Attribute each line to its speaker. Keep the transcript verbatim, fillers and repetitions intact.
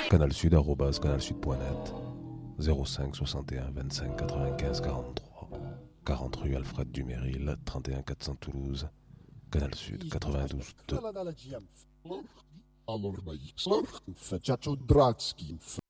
Speaker 1: Canal Sud, arobase canalsud point net. zéro cinq soixante et un vingt-cinq quatre-vingt-quinze quarante-trois. quarante rue Alfred Duméril, trente et un quatre cents Toulouse. Canal Sud, quatre-vingt-douze deux.